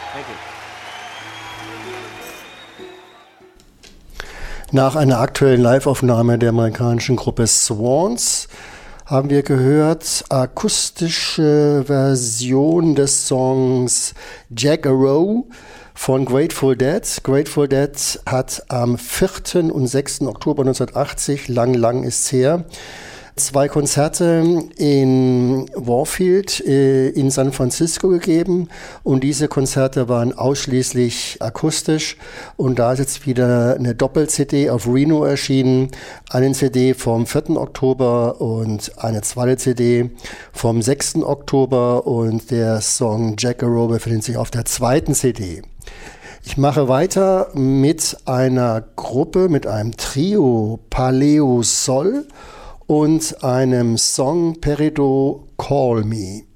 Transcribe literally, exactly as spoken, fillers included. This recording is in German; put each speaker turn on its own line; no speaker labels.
Thank you.
Nach einer aktuellen Live-Aufnahme der amerikanischen Gruppe Swans haben wir gehört akustische Version des Songs Jackarow von Grateful Dead. Grateful Dead hat am vierten und sechsten Oktober neunzehnhundertachtzig, lang, lang ist's her, zwei Konzerte in Warfield äh, in San Francisco gegeben und diese Konzerte waren ausschließlich akustisch und da ist jetzt wieder eine Doppel-C D auf Reno erschienen, eine C D vom vierten Oktober und eine zweite C D vom sechsten Oktober und der Song Jackarow befindet sich auf der zweiten C D. Ich mache weiter mit einer Gruppe, mit einem Trio Paleo Sol und einem Song Peridot Call Me.